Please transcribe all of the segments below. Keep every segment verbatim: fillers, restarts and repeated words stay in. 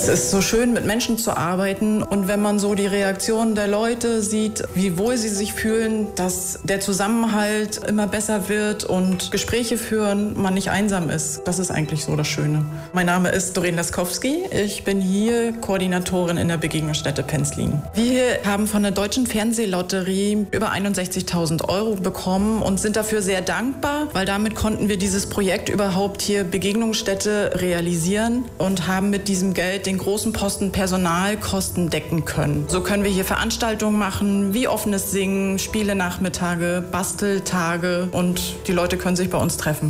Es ist so schön, mit Menschen zu arbeiten, und wenn man so die Reaktionen der Leute sieht, wie wohl sie sich fühlen, dass der Zusammenhalt immer besser wird und Gespräche führen, man nicht einsam ist. Das ist eigentlich so das Schöne. Mein Name ist Doreen Laskowski. Ich bin hier Koordinatorin in der Begegnungsstätte Penzlin. Wir haben von der Deutschen Fernsehlotterie über einundsechzigtausend Euro bekommen und sind dafür sehr dankbar, weil damit konnten wir dieses Projekt überhaupt hier Begegnungsstätte realisieren und haben mit diesem Geld den großen Posten Personalkosten decken können. So können wir hier Veranstaltungen machen, wie offenes Singen, Spielenachmittage, Basteltage, und die Leute können sich bei uns treffen.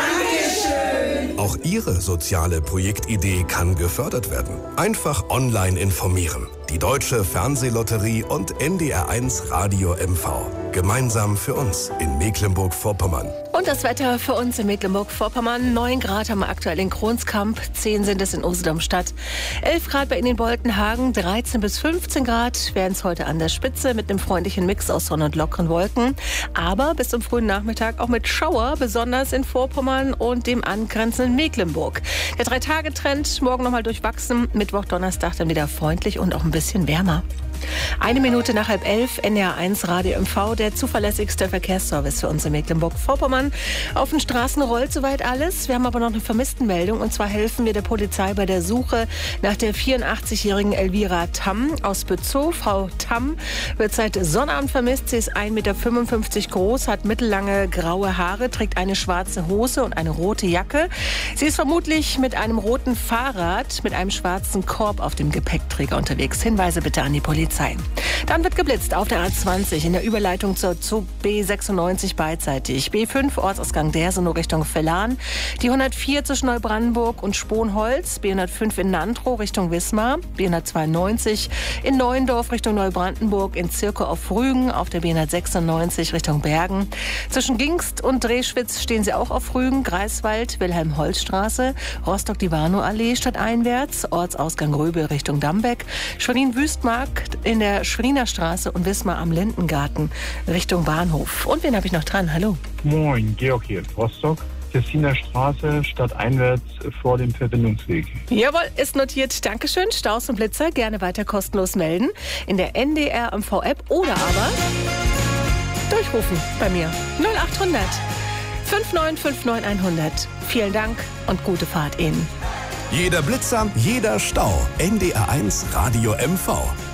Dankeschön! Auch Ihre soziale Projektidee kann gefördert werden. Einfach online informieren. Die Deutsche Fernsehlotterie und N D R eins Radio M V. Gemeinsam für uns in Mecklenburg-Vorpommern. Und das Wetter für uns in Mecklenburg-Vorpommern. neun Grad haben wir aktuell in Kronskamp, zehn sind es in Usedom-Stadt, elf Grad bei Ihnen in Boltenhagen, dreizehn bis fünfzehn Grad werden es heute an der Spitze mit einem freundlichen Mix aus Sonne und lockeren Wolken. Aber bis zum frühen Nachmittag auch mit Schauer, besonders in Vorpommern und dem angrenzenden Mecklenburg. Der Drei-Tage-Trend morgen nochmal durchwachsen, Mittwoch, Donnerstag dann wieder freundlich und auch ein bisschen wärmer. Eine Minute nach halb elf, N D R eins Radio M V, der zuverlässigste Verkehrsservice für uns in Mecklenburg-Vorpommern. Auf den Straßen rollt soweit alles. Wir haben aber noch eine Vermisstenmeldung, und zwar helfen wir der Polizei bei der Suche nach der vierundachtzigjährigen Elvira Tamm aus Bützow. Frau Tamm wird seit Sonnabend vermisst. Sie ist ein Meter fünfundfünfzig groß, hat mittellange graue Haare, trägt eine schwarze Hose und eine rote Jacke. Sie ist vermutlich mit einem roten Fahrrad mit einem schwarzen Korb auf dem Gepäckträger unterwegs. Hinweise bitte an die Polizei. Dann wird geblitzt auf der A zwanzig in der Überleitung zur Zug B sechsundneunzig beidseitig. B fünf Ortsausgang Dersonow Richtung Vellan. Die hundertvier zwischen Neubrandenburg und Sponholz. B hundertfünf in Nantrow Richtung Wismar. B hundertzweiundneunzig in Neuendorf Richtung Neubrandenburg. In Zirkow auf Rügen auf der B hundertsechsundneunzig Richtung Bergen. Zwischen Gingst und Drehschwitz stehen Sie auch auf Rügen. Greifswald, Wilhelm-Holz-Straße. Rostock-Divano-Allee stadteinwärts. Ortsausgang Röbel Richtung Dambeck. Schwerin-Wüstmarkt in der Schweriner Straße und Wismar am Lindengarten Richtung Bahnhof. Und wen habe ich noch dran? Hallo. Moin, Georg hier. Rostock, Tessiner Straße, stadteinwärts vor dem Verbindungsweg. Jawohl, ist notiert. Dankeschön. Staus und Blitzer gerne weiter kostenlos melden in der N D R M V-App oder aber durchrufen bei mir. null achthundert fünf neun fünf neun hundert. Vielen Dank und gute Fahrt Ihnen. Jeder Blitzer, jeder Stau. N D R eins Radio M V.